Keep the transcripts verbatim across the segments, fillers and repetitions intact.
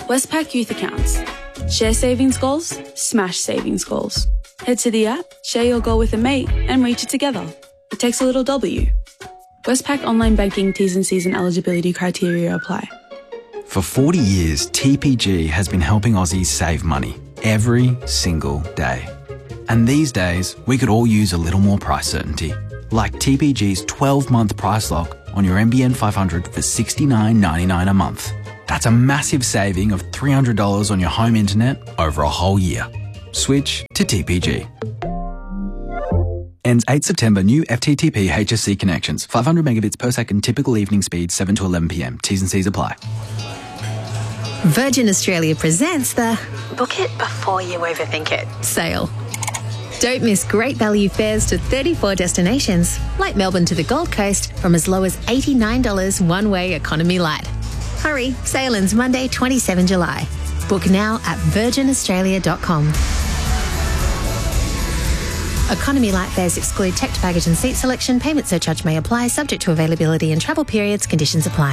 Westpac Youth Accounts. Share savings goals, smash savings goals. Head to the app, share your goal with a mate, and reach it together. It takes a little W. Westpac Online Banking T's and C's and eligibility criteria apply. For forty years, T P G has been helping Aussies save money every single day. And these days, we could all use a little more price certainty, like T P G's twelve-month price lock on your N B N five hundred for sixty-nine ninety-nine a month. That's a massive saving of three hundred dollars on your home internet over a whole year. Switch to T P G. Ends eighth September. New F T T P H S C connections. five hundred megabits per second typical evening speed, seven to eleven p m. T's and C's apply. Virgin Australia presents the Book It Before You Overthink It sale. Don't miss great value fares to thirty-four destinations, like Melbourne to the Gold Coast, from as low as eighty-nine dollars one-way economy light. Hurry, sale ends Monday, the twenty-seventh of July. Book now at virgin australia dot com. Economy light fares exclude checked baggage and seat selection. Payment surcharge may apply, subject to availability and travel periods. Conditions apply.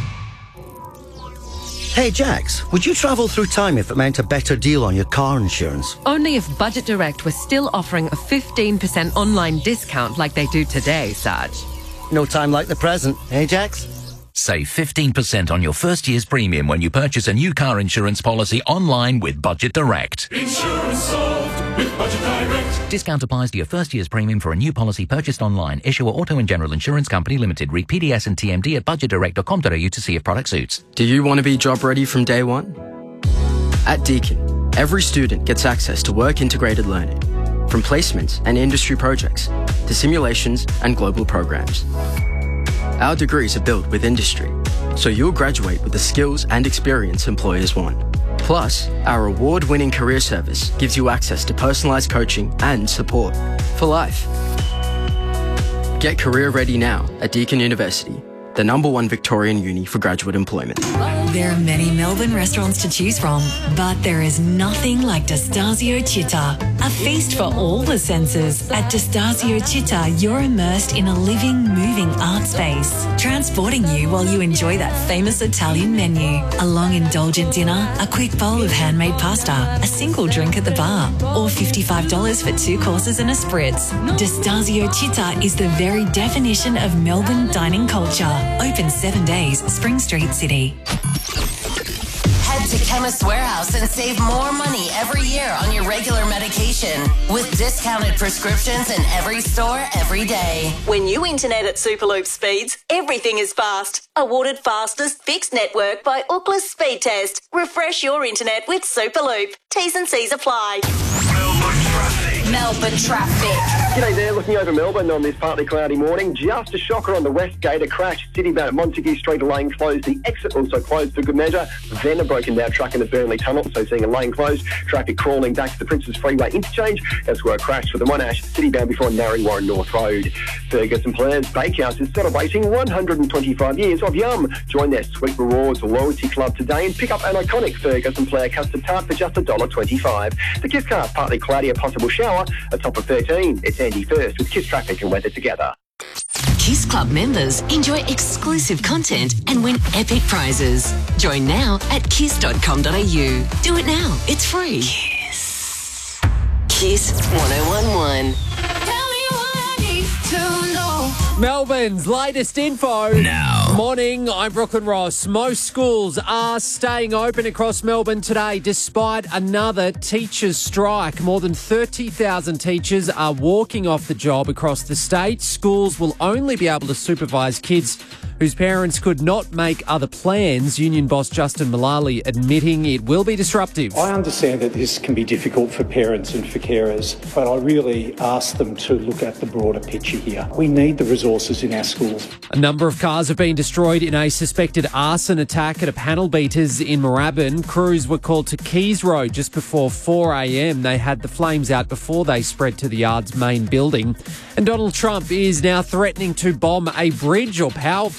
Hey Jax, would you travel through time if it meant a better deal on your car insurance? Only if Budget Direct was still offering a fifteen percent online discount like they do today, Sarge. No time like the present, eh Jax? Save fifteen percent on your first year's premium when you purchase a new car insurance policy online with Budget Direct. Insurance solved with Budget Direct. Discount applies to your first year's premium for a new policy purchased online. Issuer Auto and General Insurance Company Limited. Read P D S and T M D at budget direct dot com dot a u to see if product suits. Do you want to be job ready from day one? At Deakin, every student gets access to work integrated learning, from placements and industry projects to simulations and global programs. Our degrees are built with industry, so you'll graduate with the skills and experience employers want. Plus, our award-winning career service gives you access to personalised coaching and support for life. Get career ready now at Deakin University, the number one Victorian uni for graduate employment. There are many Melbourne restaurants to choose from, but there is nothing like Destasio Città, a feast for all the senses. At Destasio Città, you're immersed in a living, moving art space, transporting you while you enjoy that famous Italian menu. A long, indulgent dinner, a quick bowl of handmade pasta, a single drink at the bar, or fifty-five dollars for two courses and a spritz. Destasio Città is the very definition of Melbourne dining culture. Open seven days, Spring Street, City. Head to Chemist Warehouse and save more money every year on your regular medication with discounted prescriptions in every store every day. When you internet at Superloop speeds, everything is fast. Awarded fastest fixed network by Ookla Speed Test. Refresh your internet with Superloop. T's and C's apply. Melbourne traffic. Melbourne traffic. G'day there, looking over Melbourne on this partly cloudy morning. Just a shocker on the west gate, a crash. Citybound at Montague Street, a lane closed. The exit also closed for good measure. Then a broken down truck in the Burnley Tunnel, so seeing a lane closed. Traffic crawling back to the Princes Freeway interchange. That's where a crash for the Monash, Citybound before Narre Warren North Road. Fergus and Players Bakehouse is celebrating one hundred twenty-five years of Yum. Join their Sweet Rewards Loyalty Club today and pick up an iconic Fergus and Player custard tart for just one dollar twenty-five. The Kiss Card, partly cloudy, a possible shower, a top of thirteen. It's Andy First with Kiss Traffic and weather together. Kiss Club members enjoy exclusive content and win epic prizes. Join now at kiss dot com dot a u. Do it now. It's free. Kiss. Kiss one oh one one. Tell me what I need to know. Melbourne's latest info. Now. Morning, I'm Brooklyn Ross. Most schools are staying open across Melbourne today despite another teachers' strike. More than thirty thousand teachers are walking off the job across the state. Schools will only be able to supervise kids whose parents could not make other plans. Union boss Justin Mullally admitting it will be disruptive. I understand that this can be difficult for parents and for carers, but I really ask them to look at the broader picture here. We need the resources in our schools. A number of cars have been destroyed in a suspected arson attack at a panel beaters in Moorabbin. Crews were called to Keys Road just before four a m. They had the flames out before they spread to the yard's main building. And Donald Trump is now threatening to bomb a bridge or power plant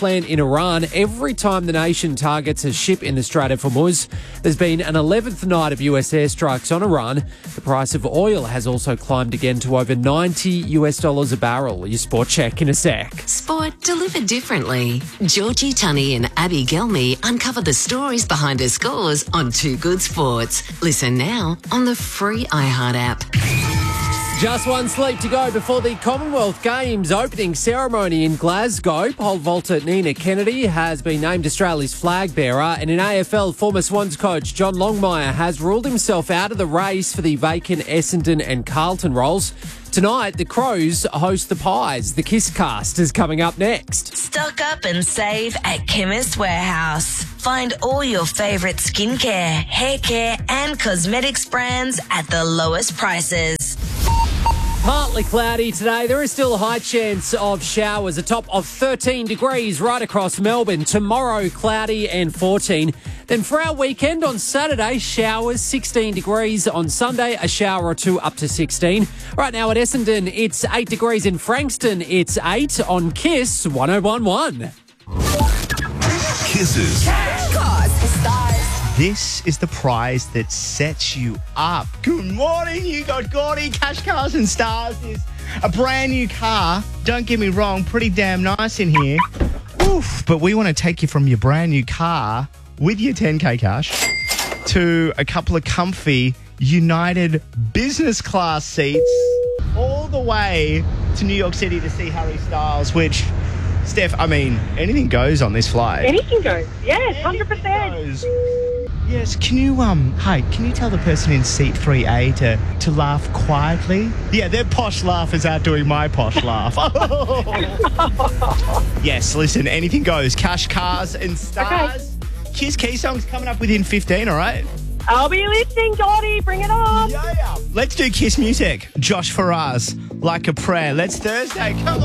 plant in Iran. Every time the nation targets a ship in the Strait of Hormuz, there's been an eleventh night of U S airstrikes on Iran. The price of oil has also climbed again to over ninety US dollars a barrel. Your sport check in a sec. Sport delivered differently. Georgie Tunney and Abby Gelmy uncover the stories behind the scores on Two Good Sports. Listen now on the free iHeart app. Just one sleep to go before the Commonwealth Games opening ceremony in Glasgow. Pole vaulter Nina Kennedy has been named Australia's flag bearer, and in A F L, former Swans coach John Longmire has ruled himself out of the race for the vacant Essendon and Carlton roles. Tonight, the Crows host the Pies. The Kiss Cast is coming up next. Stock up and save at Chemist Warehouse. Find all your favourite skincare, hair care and cosmetics brands at the lowest prices. Partly cloudy today. There is still a high chance of showers, a top of thirteen degrees right across Melbourne. Tomorrow, cloudy and fourteen. Then for our weekend on Saturday, showers, sixteen degrees. On Sunday, a shower or two up to sixteen. Right now at Essendon, it's eight degrees. In Frankston, it's eight. On Kiss one oh one point one. Kisses. Cars for stars. This is the prize that sets you up. Good morning, you got Gordy. Cash Cars and Stars is a brand new car. Don't get me wrong, pretty damn nice in here. Oof, but we want to take you from your brand new car with your ten K cash to a couple of comfy United business class seats all the way to New York City to see Harry Styles, which, Steph, I mean, anything goes on this flight. Anything goes. Yes, one hundred percent. Goes. Yes, can you, um, hey, can you tell the person in seat three A to, to laugh quietly? Yeah, their posh laugh is outdoing my posh laugh. Yes, listen, anything goes. Cash, Cars and Stars. Okay. Kiss Key Song's coming up within fifteen, all right? I'll be listening, Gordy. Bring it on. Yeah, yeah. Let's do Kiss music. Josh Faraz, Like a Prayer. Let's Thursday. Come on.